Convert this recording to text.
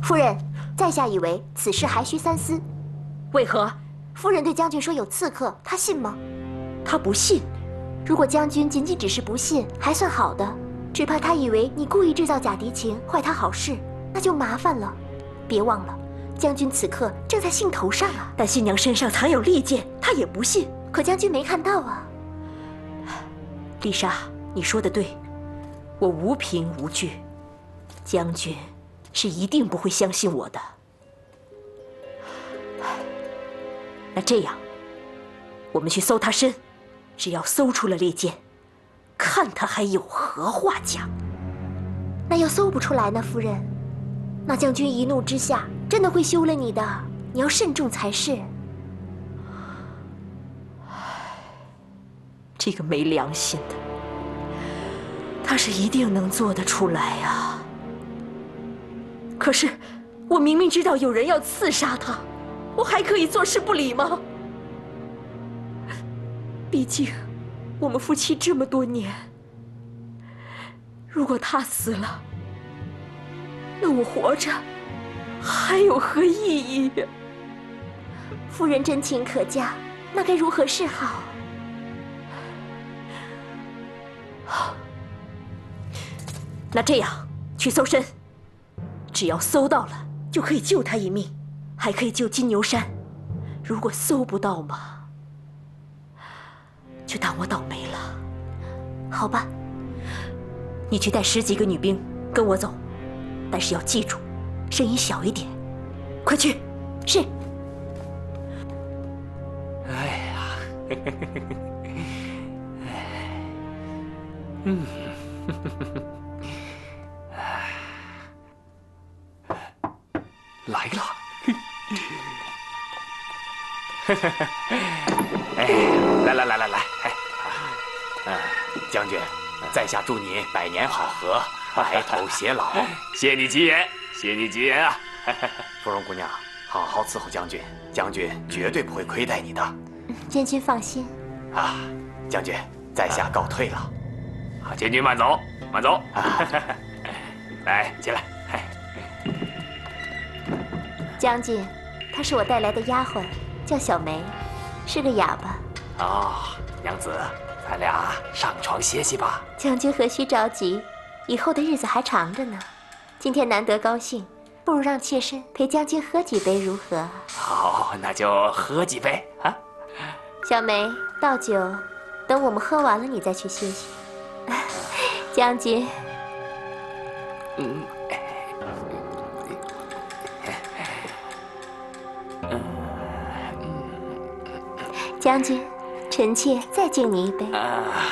夫人，在下以为此事还需三思。 为何？ 夫人对将军说有刺客，他信吗？ 他不信。 如果将军仅仅只是不信，还算好的。只怕他以为你故意制造假敌情，坏他好事，那就麻烦了。别忘了，将军此刻正在兴头上啊。 但新娘身上藏有利剑，他也不信。 可将军没看到啊。 丽莎，你说的对，我无凭无据，将军是一定不会相信我的。那这样，我们去搜他身，只要搜出了利剑，看他还有何话讲。 那要搜不出来呢，夫人，那将军一怒之下真的会休了你的，你要慎重才是。 这个没良心的，他是一定能做得出来啊。可是，我明明知道有人要刺杀他，我还可以坐视不理吗？毕竟，我们夫妻这么多年，如果他死了，那我活着还有何意义呀？ 夫人真情可嘉，那该如何是好？ 那这样，去搜身，只要搜到了，就可以救他一命，还可以救金牛山。如果搜不到嘛，就当我倒霉了。 好吧， 你去带10几个女兵跟我走，但是要记住，声音小一点。快去！ 是。 哎呀，来了。哎，来，将军，在下祝你百年好合，白头偕老。谢你吉言，谢你吉言啊！芙蓉姑娘，好好伺候将军，将军绝对不会亏待你的。 监军放心。 啊，将军，在下告退了。 啊，监军慢走，慢走。来，进来。 将军，她是我带来的丫鬟，叫小梅，是个哑巴。 哦，娘子，咱俩上床歇息吧。 将军何须着急，以后的日子还长着呢。今天难得高兴，不如让妾身陪将军喝几杯，如何？ 好，那就喝几杯啊。 小梅，倒酒，等我们喝完了，你再去歇息。将军。将军，臣妾再敬你一杯。